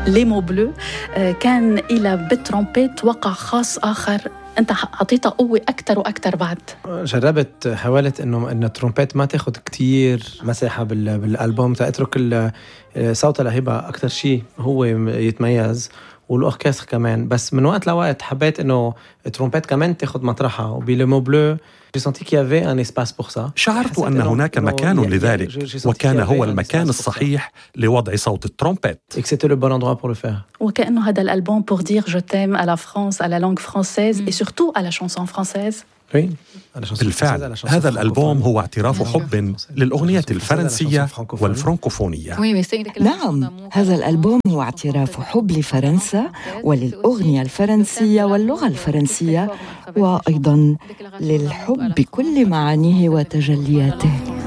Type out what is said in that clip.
لي مو بلو كان إلى بالترومبيت وقع خاص آخر أنت أعطيتها قوة أكتر وأكتر بعد. جربت حاولت إنه الترومبيت ما تاخد كتير مساحة بالألبوم تترك صوت لهبة أكتر شيء هو يتميز والأوركستر كمان. بس من وقت لوقت حبيت إنه الترومبيت كمان تاخد مطرحها وبي مو بلو شعرت أن هناك مكان لذلك وكان هو المكان الصحيح لوضع صوت الترومبيت. وكأنه هذا الألبوم pour dire je t'aime à la France, à la langue française et surtout à la chanson française. بالفعل هذا الألبوم هو اعتراف حب للأغنية الفرنسية والفرنكوفونية. نعم، هذا الألبوم هو اعتراف حب لفرنسا وللأغنية الفرنسية واللغة الفرنسية وأيضاً للحب بكل معانيه وتجلياته.